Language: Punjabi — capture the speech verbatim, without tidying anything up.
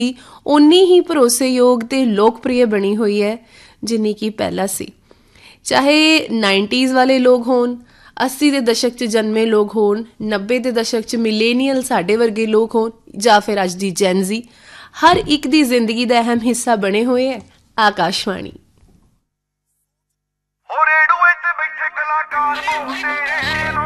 ਉਨੀ ਹੀ ਭਰੋਸੇਯੋਗ ਤੇ ਲੋਕਪ੍ਰਿय ਬਣੀ ਹੋਈ ਹੈ ਜਿੰਨੀ ਕਿ ਪਹਿਲਾਂ ਸੀ। ਚਾਹੇ ਨਾਈਨਟੀਜ਼ ਵਾਲੇ ਲੋਕ ਹੋਣ, ਅੱਸੀ ਦੇ ਦਸ਼ਕ 'ਚ ਜਨਮੇ ਲੋਕ ਹੋਣ, ਨੱਬੇ ਦੇ ਦਸ਼ਕ 'ਚ ਮਿਲੇਨੀਅਲ ਸਾਡੇ ਵਰਗੇ ਲੋਕ ਹੋਣ, ਜਾਂ ਫਿਰ ਅੱਜ ਦੀ ਜੈਨਜ਼ੀ, ਹਰ ਇੱਕ ਦੀ ਜ਼ਿੰਦਗੀ ਦਾ ਅਹਿਮ ਹਿੱਸਾ ਬਣੇ ਹੋਏ ਹੈ ਆਕਾਸ਼ਵਾਣੀ। ਹੋ ਰੇਡੂਏ ਤੇ ਬੈਠੇ ਕਲਾਕਾਰ ਬੋਲਦੇ